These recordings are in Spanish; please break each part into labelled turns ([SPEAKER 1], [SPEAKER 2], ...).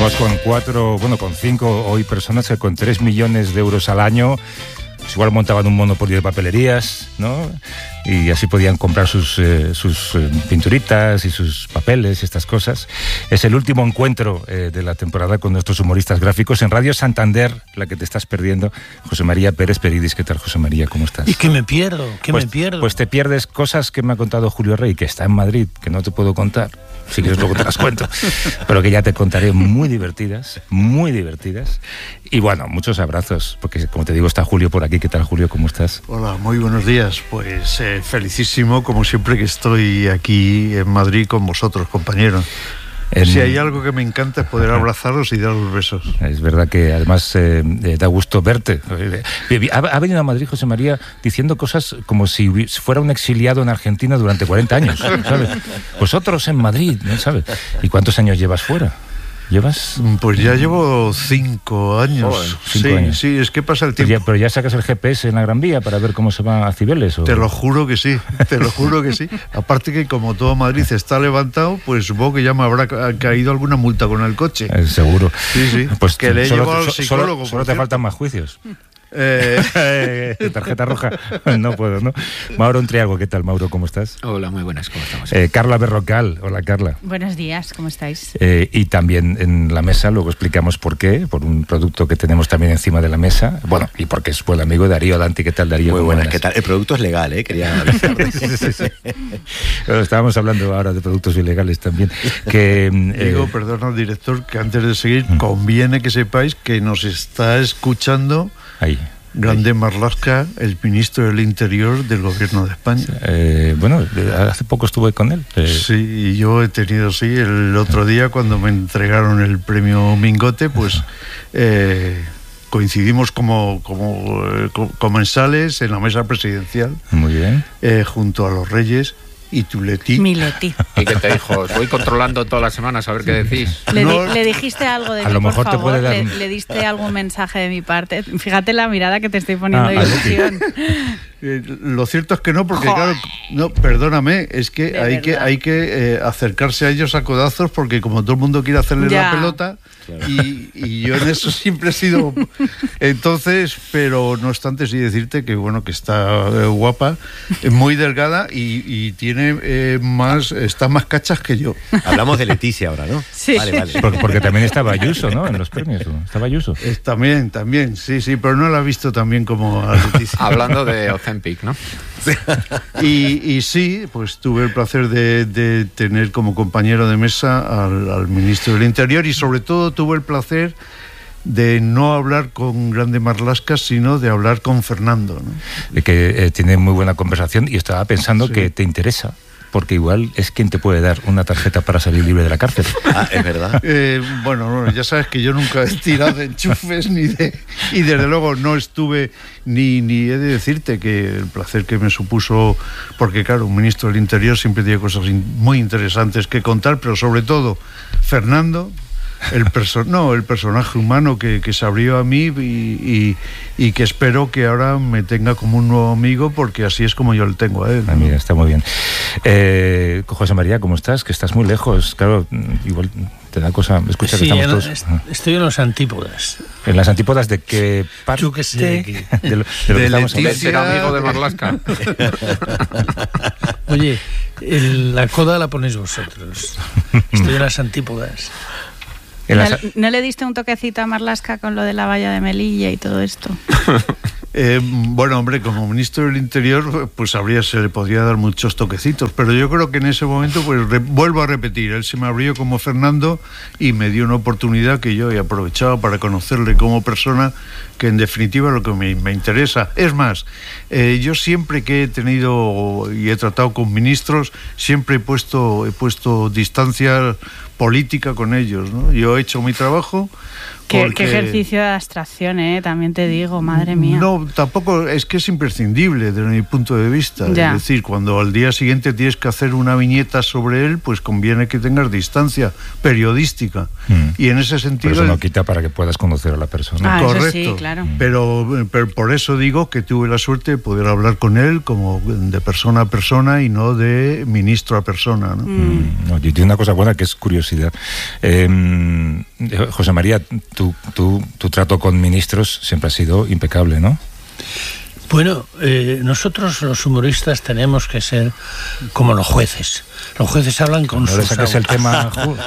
[SPEAKER 1] Estamos con 5 hoy personas que con 3 millones de euros al año, pues igual montaban un monopolio de papelerías, ¿no? Y así podían comprar sus pinturitas y sus papeles y estas cosas. Es el último encuentro de la temporada con nuestros humoristas gráficos en Radio Santander, la que te estás perdiendo. José María Pérez Peridis. ¿Qué tal, José María? ¿Cómo estás?
[SPEAKER 2] ¿Y qué me pierdo? Me pierdo?
[SPEAKER 1] Pues te pierdes cosas que me ha contado Julio Rey, que está en Madrid, que no te puedo contar. Si quieres luego te las cuento, pero que ya te contaré, muy divertidas. Y bueno, muchos abrazos, porque como te digo, está Julio por aquí. ¿Qué tal, Julio? ¿Cómo estás?
[SPEAKER 3] Hola, muy buenos días. Pues felicísimo, como siempre, que estoy aquí en Madrid con vosotros, compañeros. Si hay algo que me encanta es poder abrazaros y daros besos. Es
[SPEAKER 1] verdad que además da gusto verte. Ha venido a Madrid, José María, diciendo cosas como si fuera un exiliado en Argentina durante 40 años, ¿sabes? Vosotros en Madrid, ¿no? ¿Sabes? ¿Y cuántos años llevas fuera? ¿Llevas?
[SPEAKER 3] Pues ya llevo 5 años.
[SPEAKER 1] Joder, 5 años.
[SPEAKER 3] Sí, es que pasa el tiempo.
[SPEAKER 1] Pero ya sacas el GPS en la Gran Vía para ver cómo se va a Cibeles. ¿O?
[SPEAKER 3] Te lo juro que sí. Aparte que como todo Madrid está levantado, pues supongo que ya me habrá caído alguna multa con el coche.
[SPEAKER 1] Seguro.
[SPEAKER 3] Sí.
[SPEAKER 1] Pues
[SPEAKER 3] que le he llevado al psicólogo.
[SPEAKER 1] Solo te faltan más juicios. Tarjeta roja. No puedo, ¿no? Mauro Entriago, ¿qué tal, Mauro? ¿Cómo estás?
[SPEAKER 4] Hola, muy buenas, ¿cómo estamos?
[SPEAKER 1] Carla Berrocal, hola, Carla.
[SPEAKER 5] Buenos días, ¿cómo estáis?
[SPEAKER 1] Y también en la mesa, luego explicamos por qué, por un producto que tenemos también encima de la mesa, bueno, y porque es buen amigo Darío Danti. ¿Qué tal, Darío?
[SPEAKER 6] Muy buenas, ¿qué tal? El producto es legal, quería avisar.
[SPEAKER 1] Sí. Bueno, estábamos hablando ahora de productos ilegales también.
[SPEAKER 3] Digo, perdona, director, que antes de seguir, conviene que sepáis que nos está escuchando Grande Marlaska, el ministro del Interior del Gobierno de España.
[SPEAKER 1] Bueno, hace poco estuve con él.
[SPEAKER 3] Sí, y yo he tenido, el otro día cuando me entregaron el premio Mingote, pues coincidimos como comensales en la mesa presidencial.
[SPEAKER 1] Muy bien.
[SPEAKER 3] Junto a los Reyes. Y tu Leti.
[SPEAKER 5] Mi Leti.
[SPEAKER 4] ¿Y qué te dijo? Voy controlando todas las semanas a ver qué decís.
[SPEAKER 5] Le dijiste algo de mí,
[SPEAKER 1] a lo mejor
[SPEAKER 5] por favor.
[SPEAKER 1] Te puede dar...
[SPEAKER 5] ¿Le diste algún mensaje de mi parte? Fíjate la mirada que te estoy poniendo de ilusión.
[SPEAKER 3] Lo cierto es que no, porque claro, no, perdóname, es que hay que acercarse a ellos a codazos, porque como todo el mundo quiere hacerle la pelota, claro. y yo en eso siempre he sido. Entonces, pero no obstante, sí decirte que bueno, que está guapa, muy delgada y tiene está más cachas que yo.
[SPEAKER 6] Hablamos de Leticia ahora, ¿no?
[SPEAKER 5] Sí.
[SPEAKER 6] Vale.
[SPEAKER 1] Porque también estaba Ayuso, ¿no? En los premios, ¿estaba Ayuso?
[SPEAKER 3] También, sí, pero no la he visto tan bien como a Leticia.
[SPEAKER 4] Hablando de Ozempic, ¿no?
[SPEAKER 3] Y sí, pues tuve el placer de tener como compañero de mesa al ministro del Interior, y sobre todo tuve el placer de no hablar con Grande Marlaska, sino de hablar con Fernando, ¿no?
[SPEAKER 1] Que tiene muy buena conversación, y estaba pensando que te interesa, porque igual es quien te puede dar una tarjeta para salir libre de la cárcel.
[SPEAKER 6] Es verdad.
[SPEAKER 3] Bueno, ya sabes que yo nunca he tirado de enchufes y desde luego no estuve ni he de decirte que el placer que me supuso, porque claro, un ministro del Interior siempre tiene cosas muy interesantes que contar, pero sobre todo Fernando, el personaje humano que se abrió a mí y que espero que ahora me tenga como un nuevo amigo, porque así es como yo le tengo a él, ¿no?
[SPEAKER 1] Mira, está muy bien. José María, ¿cómo estás? Que estás muy lejos. Claro, igual te da cosa. Escucha, que estamos todos.
[SPEAKER 2] Estoy en los antípodas.
[SPEAKER 1] ¿En las antípodas de qué parte?
[SPEAKER 2] Yo qué sé.
[SPEAKER 1] De lo que estamos
[SPEAKER 4] hablando. ¿Ser amigo de Marlaska?
[SPEAKER 2] Oye, la coda la ponéis vosotros. Estoy en las antípodas.
[SPEAKER 5] ¿No le diste un toquecito a Marlaska con lo de la valla de Melilla y todo esto?
[SPEAKER 3] Bueno, hombre, como ministro del Interior, pues se le podría dar muchos toquecitos, pero yo creo que en ese momento, pues vuelvo a repetir, él se me abrió como Fernando y me dio una oportunidad que yo he aprovechado para conocerle como persona, que en definitiva es lo que me interesa. Es más, yo siempre que he tenido y he tratado con ministros, siempre he puesto distancia política con ellos, ¿no? Yo he hecho mi trabajo.
[SPEAKER 5] Qué ejercicio de abstracción, también te digo, madre mía.
[SPEAKER 3] No, No, tampoco, es que es imprescindible desde mi punto de vista.
[SPEAKER 5] Ya.
[SPEAKER 3] Es decir, cuando al día siguiente tienes que hacer una viñeta sobre él, pues conviene que tengas distancia periodística. Y en ese sentido...
[SPEAKER 1] Pero eso no quita para que puedas conocer a la persona.
[SPEAKER 3] Correcto.
[SPEAKER 5] Eso sí, claro.
[SPEAKER 3] Pero por eso digo que tuve la suerte de poder hablar con él como de persona a persona y no de ministro a persona, ¿no?
[SPEAKER 1] No, y tiene una cosa buena que es curiosidad. José María, tu trato con ministros siempre ha sido impecable, ¿no?
[SPEAKER 2] Bueno, nosotros los humoristas tenemos que ser como los jueces. Los jueces hablan con sus
[SPEAKER 1] Ahora es el tema.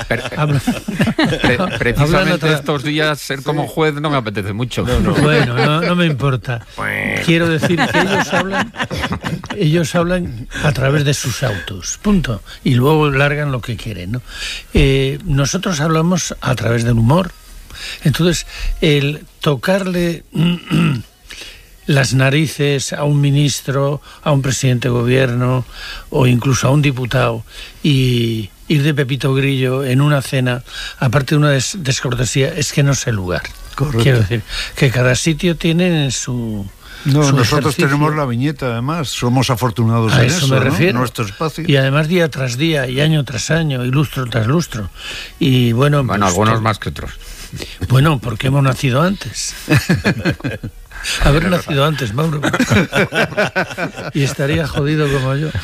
[SPEAKER 4] Precisamente estos días ser como juez no me apetece mucho.
[SPEAKER 2] Bueno, no me importa. Quiero decir que ellos hablan a través de sus autos, punto. Y luego largan lo que quieren, ¿no? Nosotros hablamos a través del humor. Entonces, el tocarle las narices a un ministro, a un presidente de gobierno o incluso a un diputado y ir de Pepito Grillo en una cena, aparte de una descortesía, es que no es el lugar.
[SPEAKER 3] Correcto.
[SPEAKER 2] Quiero decir, que cada sitio tiene su...
[SPEAKER 3] No,
[SPEAKER 2] su
[SPEAKER 3] nosotros
[SPEAKER 2] ejercicio.
[SPEAKER 3] tenemos la viñeta, además. Somos afortunados
[SPEAKER 2] A
[SPEAKER 3] en
[SPEAKER 2] eso
[SPEAKER 3] eso,
[SPEAKER 2] me
[SPEAKER 3] ¿no?
[SPEAKER 2] refiero.
[SPEAKER 3] Nuestro espacio.
[SPEAKER 2] Y además día tras día, y año tras año, y lustro tras lustro. Y bueno,
[SPEAKER 4] Bueno,
[SPEAKER 2] pues,
[SPEAKER 4] algunos más que otros.
[SPEAKER 2] Bueno, porque hemos nacido antes. Haber nacido antes, Mauro. Y estaría jodido como yo.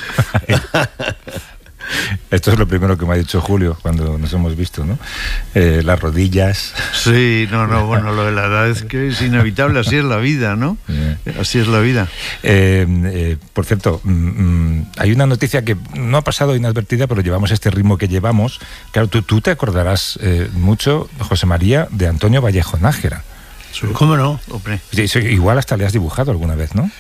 [SPEAKER 1] Esto es lo primero que me ha dicho Julio cuando nos hemos visto, ¿no? Las rodillas.
[SPEAKER 3] Sí, bueno, lo de la edad es que es inevitable, así es la vida, ¿no? Así es la vida.
[SPEAKER 1] Por cierto, hay una noticia que no ha pasado inadvertida, pero llevamos este ritmo que llevamos. Claro, tú te acordarás mucho, José María, de Antonio Vallejo Nájera.
[SPEAKER 2] ¿Cómo no?
[SPEAKER 3] Hombre.
[SPEAKER 1] Sí, igual hasta le has dibujado alguna vez, ¿no?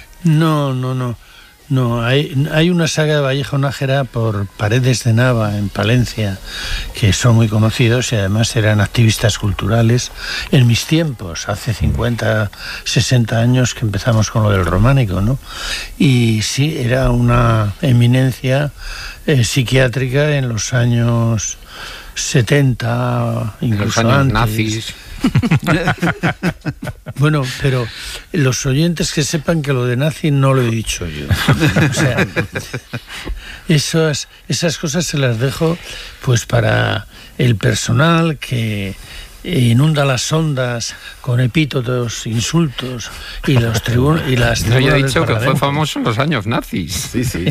[SPEAKER 2] No, hay una saga de Vallejo Nájera por Paredes de Nava en Palencia que son muy conocidos y además eran activistas culturales en mis tiempos, hace 50, 60 años que empezamos con lo del románico, ¿no? Y sí, era una eminencia psiquiátrica en los años 70, incluso
[SPEAKER 4] Los años
[SPEAKER 2] antes.
[SPEAKER 4] nazis.
[SPEAKER 2] Bueno, pero los oyentes que sepan que lo de nazi no lo he dicho yo. O sea, esas cosas se las dejo pues para el personal que inunda las ondas con epítetos, insultos y las tribunas.
[SPEAKER 4] No, yo he dicho que fue famoso en los años nazis.
[SPEAKER 6] Sí, sí.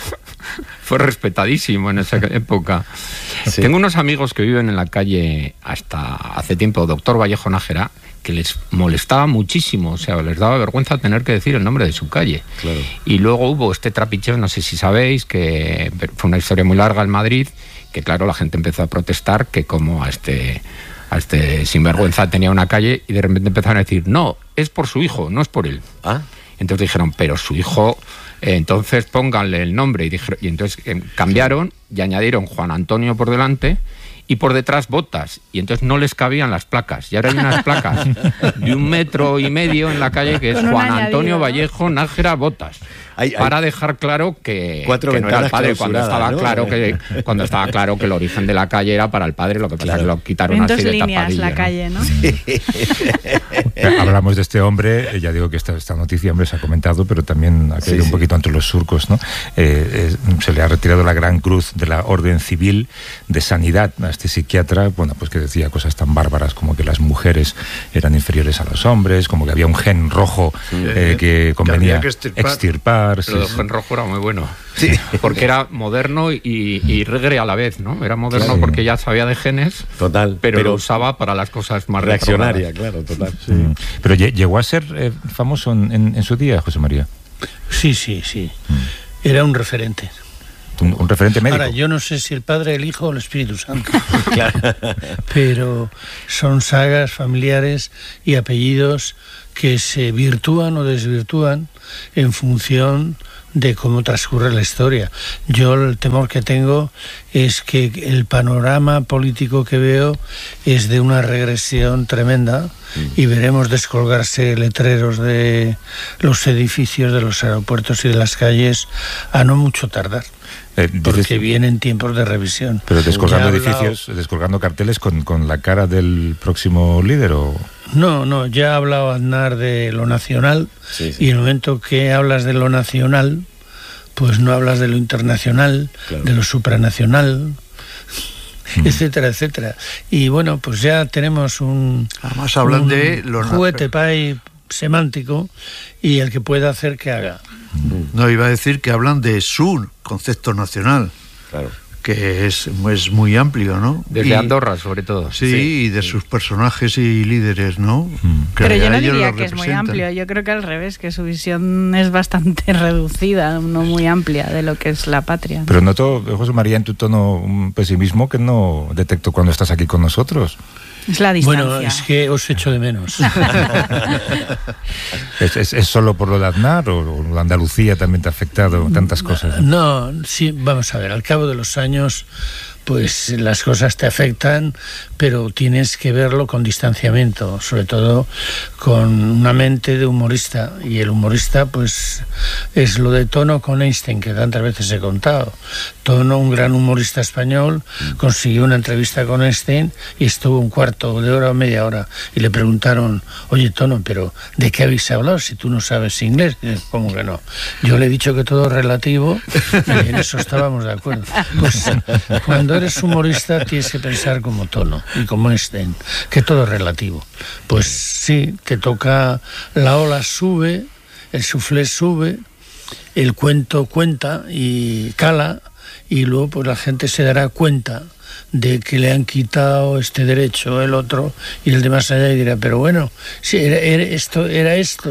[SPEAKER 4] Fue respetadísimo en esa época.
[SPEAKER 6] Sí.
[SPEAKER 4] Tengo unos amigos que viven en la calle hasta hace tiempo, Doctor Vallejo Nájera, que les molestaba muchísimo, o sea, les daba vergüenza tener que decir el nombre de su calle.
[SPEAKER 6] Claro.
[SPEAKER 4] Y luego hubo este trapicheo, no sé si sabéis, que fue una historia muy larga en Madrid, que claro, la gente empezó a protestar que como a este sinvergüenza tenía una calle y de repente empezaron a decir, no, es por su hijo, no es por él.
[SPEAKER 6] ¿Ah?
[SPEAKER 4] Entonces dijeron, pero su hijo, entonces pónganle el nombre. Y entonces cambiaron y añadieron Juan Antonio por delante y por detrás Botas. Y entonces no les cabían las placas. Y ahora hay unas placas de 1,5 metros en la calle que es
[SPEAKER 5] Con un
[SPEAKER 4] Juan
[SPEAKER 5] añadido,
[SPEAKER 4] Antonio
[SPEAKER 5] ¿no?
[SPEAKER 4] Vallejo Nájera Botas. Para dejar claro que no era el padre, cuando estaba,
[SPEAKER 6] ¿no?
[SPEAKER 4] cuando estaba claro que el origen de la calle era para el padre, lo que pasa es que lo quitaron
[SPEAKER 5] En
[SPEAKER 4] así
[SPEAKER 5] dos
[SPEAKER 4] de
[SPEAKER 5] líneas
[SPEAKER 4] tapadillo,
[SPEAKER 5] la
[SPEAKER 4] ¿no?
[SPEAKER 5] calle, ¿no?
[SPEAKER 1] Hablamos de este hombre, ya digo que esta noticia, hombre, se ha comentado, pero también ha caído un poquito entre los surcos, ¿no? Se le ha retirado la Gran Cruz de la Orden Civil de Sanidad a este psiquiatra, bueno, pues que decía cosas tan bárbaras como que las mujeres eran inferiores a los hombres, como que había un gen rojo que convenía
[SPEAKER 3] que
[SPEAKER 1] extirpar.
[SPEAKER 4] Pero el gen rojo era muy bueno. Sí. Porque era moderno y regre a la vez, ¿no? Era moderno
[SPEAKER 1] Claro.
[SPEAKER 4] porque ya sabía de genes,
[SPEAKER 6] Total.
[SPEAKER 4] pero lo usaba para las cosas más
[SPEAKER 6] reaccionaria,
[SPEAKER 4] reprobadas.
[SPEAKER 6] claro, total.
[SPEAKER 1] Sí. Pero llegó a ser famoso en su día, José María.
[SPEAKER 2] Sí. Era un referente.
[SPEAKER 1] Un referente médico.
[SPEAKER 2] Ahora, yo no sé si el Padre, el Hijo o el Espíritu Santo.
[SPEAKER 6] Claro.
[SPEAKER 2] Pero son sagas familiares y apellidos que se virtúan o desvirtúan en función de cómo transcurre la historia. Yo el temor que tengo es que el panorama político que veo es de una regresión tremenda y veremos descolgarse letreros de los edificios de los aeropuertos y de las calles a no mucho tardar. Porque vienen tiempos de revisión.
[SPEAKER 1] Pero descolgando
[SPEAKER 2] Ya he
[SPEAKER 1] edificios, descolgando carteles con la cara del próximo líder, ¿o?
[SPEAKER 2] No, ya ha hablado Aznar de lo nacional,
[SPEAKER 6] Sí.
[SPEAKER 2] y en el momento que hablas de lo nacional, pues no hablas de lo internacional,
[SPEAKER 6] Claro.
[SPEAKER 2] de lo supranacional, etcétera, etcétera. Y bueno, pues ya tenemos
[SPEAKER 3] Además hablan de los
[SPEAKER 2] juguete pay semántico, y el que pueda hacer que haga.
[SPEAKER 3] No, iba a decir que hablan de su concepto nacional,
[SPEAKER 6] Claro.
[SPEAKER 3] que es muy amplio, ¿no?
[SPEAKER 4] Desde
[SPEAKER 3] Y-
[SPEAKER 4] Andorra, sobre todo.
[SPEAKER 3] Sí, y de sus personajes y líderes, ¿no? Que
[SPEAKER 5] Pero yo no
[SPEAKER 3] a ellos
[SPEAKER 5] diría
[SPEAKER 3] los
[SPEAKER 5] que es muy
[SPEAKER 3] representan.
[SPEAKER 5] amplio, yo creo que al revés, que su visión es bastante reducida, no muy amplia de lo que es la patria.
[SPEAKER 1] Pero noto, José María, en tu tono un pesimismo que no detecto cuando estás aquí con nosotros.
[SPEAKER 5] Es la distancia.
[SPEAKER 2] Bueno, es que os echo de menos.
[SPEAKER 1] ¿Es solo por lo de Aznar o la Andalucía también te ha afectado tantas cosas?
[SPEAKER 2] No, sí, vamos a ver, al cabo de los años, pues las cosas te afectan, pero tienes que verlo con distanciamiento, sobre todo con una mente de humorista. Y el humorista, pues, es lo de Tono con Einstein, que tantas veces he contado. Tono, un gran humorista español, consiguió una entrevista con Einstein y estuvo un cuarto de hora o media hora. Y le preguntaron, oye, Tono, ¿pero de qué habéis hablado si tú no sabes inglés? Y dice, ¿cómo que no? Yo le he dicho que todo es relativo, y en eso estábamos de acuerdo. Pues cuando eres humorista tienes que pensar como Tono y como Einstein, que todo es relativo. Pues sí, te toca, la ola sube, el suflé sube, el cuento cuenta y cala, y luego pues la gente se dará cuenta de que le han quitado este derecho, el otro, y el de más allá, y dirá, pero bueno, sí, era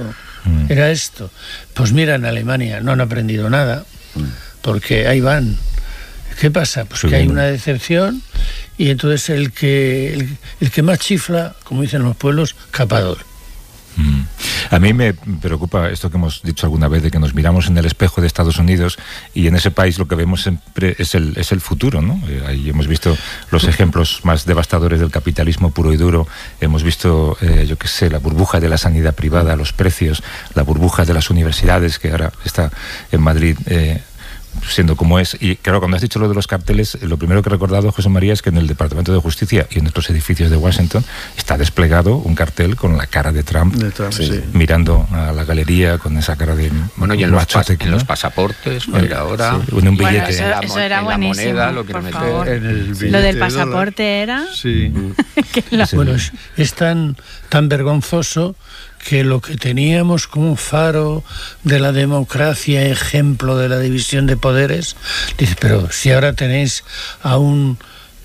[SPEAKER 2] esto. Pues mira, en Alemania no han aprendido nada, porque ahí van. ¿Qué pasa? Pues que hay una decepción, y entonces el que más chifla, como dicen los pueblos, capador.
[SPEAKER 1] A mí me preocupa esto que hemos dicho alguna vez, de que nos miramos en el espejo de Estados Unidos y en ese país lo que vemos siempre es el futuro, ¿no? Ahí hemos visto los ejemplos más devastadores del capitalismo puro y duro. Hemos visto, yo qué sé, la burbuja de la sanidad privada, los precios, la burbuja de las universidades, que ahora está en Madrid siendo como es. Y claro, cuando has dicho lo de los carteles, lo primero que he recordado, José María, es que en el Departamento de Justicia y en otros edificios de Washington está desplegado un cartel con la cara de Trump,
[SPEAKER 3] Sí.
[SPEAKER 1] mirando a la galería con esa cara de
[SPEAKER 4] Bueno, y en
[SPEAKER 1] machote, ¿no?
[SPEAKER 4] los pasaportes, pues ahora...
[SPEAKER 1] Sí, en un
[SPEAKER 5] Bueno,
[SPEAKER 1] billete.
[SPEAKER 5] eso era
[SPEAKER 4] en la
[SPEAKER 5] buenísimo,
[SPEAKER 4] moneda, lo quiero
[SPEAKER 5] por
[SPEAKER 4] meter.
[SPEAKER 5] favor.
[SPEAKER 3] En el
[SPEAKER 5] Lo
[SPEAKER 3] billete
[SPEAKER 5] del
[SPEAKER 3] de
[SPEAKER 5] pasaporte
[SPEAKER 3] dólar.
[SPEAKER 5] era...
[SPEAKER 3] Sí.
[SPEAKER 5] que lo-
[SPEAKER 1] Sí.
[SPEAKER 2] Bueno, es tan vergonzoso que lo que teníamos como un faro de la democracia, ejemplo de la división de poderes, dice, pero si ahora tenéis a un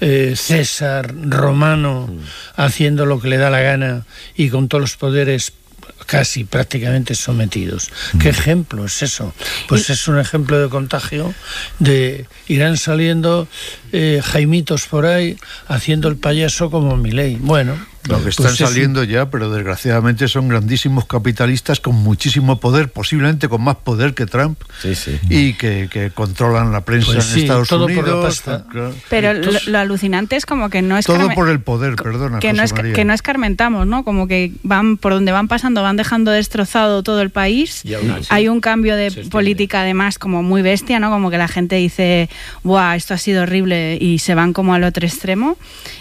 [SPEAKER 2] César romano haciendo lo que le da la gana y con todos los poderes casi prácticamente sometidos. ¿Qué ejemplo es eso? Pues es un ejemplo de contagio, de irán saliendo jaimitos por ahí haciendo el payaso como Milei. Bueno,
[SPEAKER 3] Lo que están
[SPEAKER 2] pues es
[SPEAKER 3] saliendo ya, pero desgraciadamente son grandísimos capitalistas con muchísimo poder, posiblemente con más poder que Trump,
[SPEAKER 6] Sí, sí.
[SPEAKER 3] y que controlan la prensa
[SPEAKER 2] Pues
[SPEAKER 3] en
[SPEAKER 2] sí,
[SPEAKER 3] Estados
[SPEAKER 2] todo por la
[SPEAKER 3] Unidos.
[SPEAKER 2] pasta.
[SPEAKER 3] Claro.
[SPEAKER 5] Pero lo alucinante es como que no es
[SPEAKER 3] Todo por el poder, perdona,
[SPEAKER 5] que no
[SPEAKER 3] José
[SPEAKER 5] es
[SPEAKER 3] María.
[SPEAKER 5] que no escarmentamos, ¿no? Como que van por donde van pasando, van dejando destrozado todo el país.
[SPEAKER 4] Y aún así
[SPEAKER 5] Hay un cambio de
[SPEAKER 4] se extiende.
[SPEAKER 5] política además como muy bestia, ¿no? Como que la gente dice, "Buah, esto ha sido horrible", y se van como al otro extremo.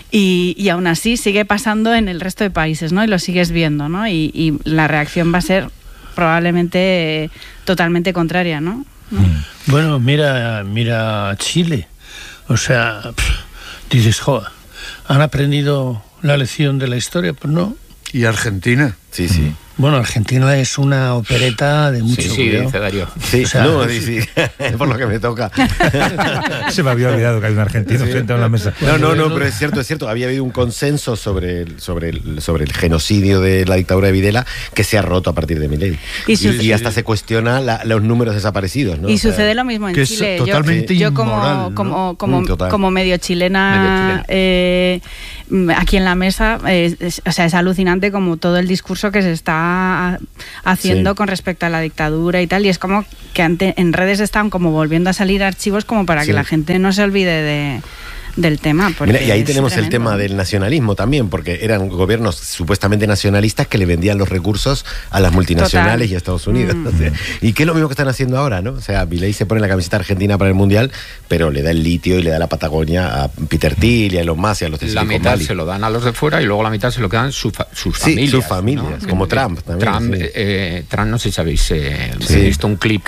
[SPEAKER 5] Y aún así sigue pasando en el resto de países, ¿no? Y lo sigues viendo, ¿no? Y la reacción va a ser probablemente totalmente contraria, ¿no?
[SPEAKER 2] Bueno, mira Chile. O sea, dices, joder, ¿han aprendido la lección de la historia? Pues no.
[SPEAKER 3] Y Argentina.
[SPEAKER 6] Sí, sí.
[SPEAKER 2] Bueno, Argentina es una opereta de mucho
[SPEAKER 4] Sí,
[SPEAKER 2] cuidado.
[SPEAKER 4] dice Darío.
[SPEAKER 6] Sí,
[SPEAKER 2] O sea,
[SPEAKER 6] no, sí, por lo que me toca.
[SPEAKER 1] Se me había olvidado que hay un argentino sentado en la mesa.
[SPEAKER 6] No, pero es cierto. Había habido un consenso sobre el genocidio de la dictadura de Videla que se ha roto a partir de Milei. Y hasta se cuestiona los números desaparecidos, ¿no?
[SPEAKER 5] Y
[SPEAKER 6] O sea,
[SPEAKER 5] sucede lo mismo en
[SPEAKER 3] que es
[SPEAKER 5] Chile.
[SPEAKER 3] totalmente
[SPEAKER 5] yo
[SPEAKER 3] inmoral, ¿no?
[SPEAKER 6] Total.
[SPEAKER 5] como medio chilena, aquí en la mesa, o sea, es alucinante como todo el discurso que se está haciendo
[SPEAKER 6] Sí.
[SPEAKER 5] con respecto a la dictadura y tal, y es como que en redes están como volviendo a salir archivos como para que
[SPEAKER 6] Sí.
[SPEAKER 5] la gente no se olvide del tema.
[SPEAKER 6] Mira, y ahí tenemos el tema del nacionalismo también, porque eran gobiernos supuestamente nacionalistas que le vendían los recursos a las multinacionales. Total. Y a Estados Unidos. O sea, y que es lo mismo que están haciendo ahora, ¿no? O sea, Milei se pone la camiseta argentina para el Mundial, pero le da el litio y le da la Patagonia a Peter Thiel y a Elon Musk y a los de Silicon Valley.
[SPEAKER 4] La mitad se lo dan a los de fuera y luego la mitad se lo quedan sus familias.
[SPEAKER 6] Sí, sus familias, ¿no? Como Trump también.
[SPEAKER 4] Trump, no sé si habéis visto un clip